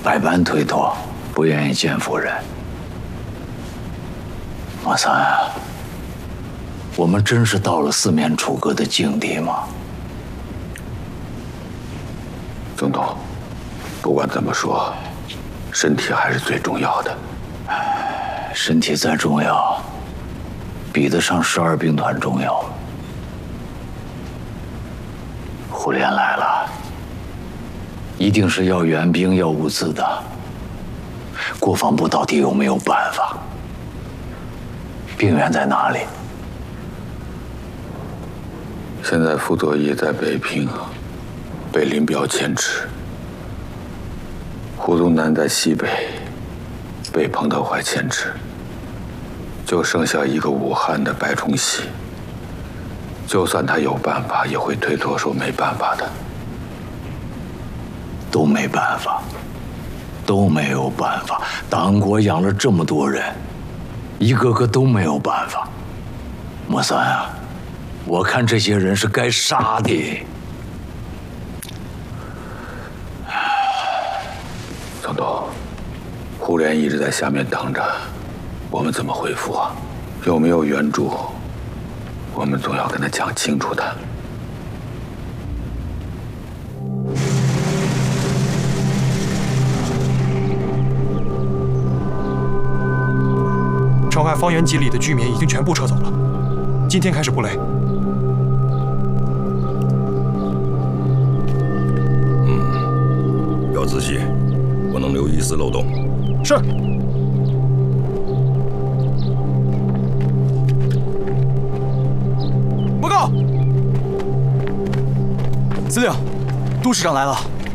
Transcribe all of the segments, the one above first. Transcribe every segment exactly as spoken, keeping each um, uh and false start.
百般推脱，不愿意见夫人。莫三啊，我们真是到了四面楚歌的境地吗？ 总统，不管怎么说，身体还是最重要的。 身体再重要，比得上十二兵团重要吗？胡连来了，一定是要援兵要物资的。国防部到底有没有办法？兵源在哪里？ 现在傅作义在北平被林彪牵制，胡宗南在西北被彭德怀牵制，就剩下一个武汉的白崇禧。就算他有办法，也会推脱说没办法的。 都没办法，都没有办法。党国养了这么多人，一个个都没有办法。莫三啊，我看这些人是该杀的。 总统，胡琏一直在下面等着，我们怎么回复啊？有没有援助？我们总要跟他讲清楚的。 城外方圆几里的居民已经全部撤走了，今天开始布雷。 嗯，要仔细，不能留一丝漏洞。 是。报告，司令，杜市长来了。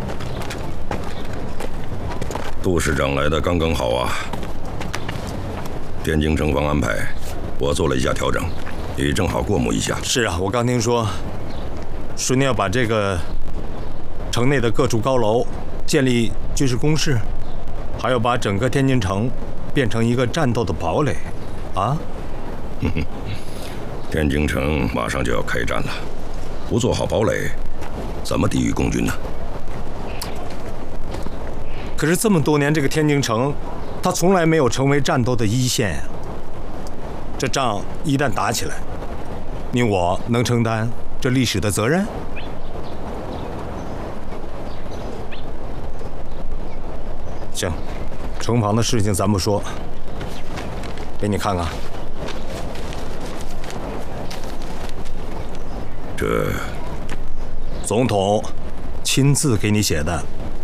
杜市长来的刚刚好啊。天津城防安排，我做了一下调整，你正好过目一下。 是啊，我刚听说，说你要把这个城内的各处高楼建立军事工事，还要把整个天津城变成一个战斗的堡垒，啊？ 哼哼，天津城马上就要开战了，不做好堡垒，怎么抵御共军呢？ 可是这么多年，这个天津城，它从来没有成为战斗的一线呀。这仗一旦打起来，你我能承担这历史的责任？行，城防的事情咱不说，给你看看。 这， 总统亲自给你写的。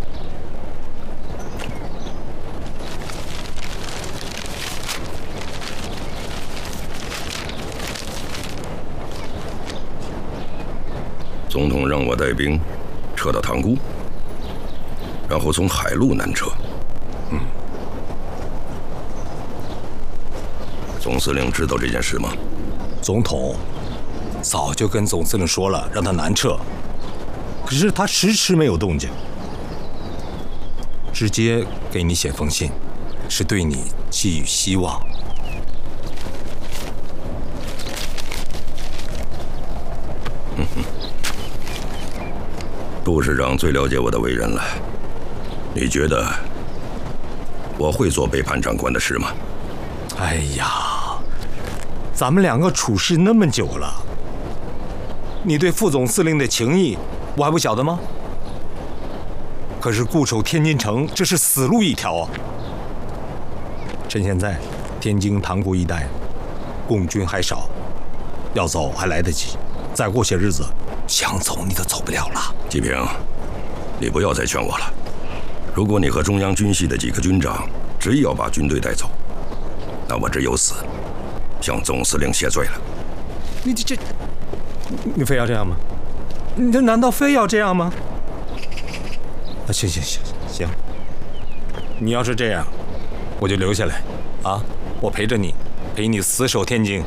总统让我带兵撤到塘沽，然后从海路南撤。 嗯， 总司令知道这件事吗？ 总统早就跟总司令说了，让他南撤，可是他迟迟没有动静。直接给你写封信，是对你寄予希望。 嗯哼。杜市长最了解我的为人了，你觉得我会做背叛长官的事吗？ 哎呀，咱们两个处事那么久了，你对副总司令的情谊我还不晓得吗？可是固守天津城，这是死路一条啊！趁现在天津塘沽一带共军还少，要走还来得及，再过些日子想走你都走不了了。 季平，你不要再劝我了。如果你和中央军系的几个军长执意要把军队带走，那我只有死，向总司令谢罪了。 你这这，你非要这样吗？你这难道非要这样吗？啊，行行行行，你要是这样，我就留下来，啊，我陪着你，陪你死守天津。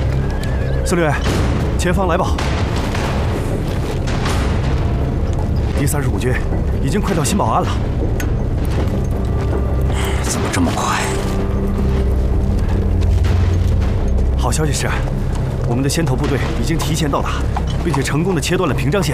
司令，前方来报。 第三十五军已经快到新保安了。 怎么这么快？ 好消息是，我们的先头部队已经提前到达，并且成功的切断了屏障线。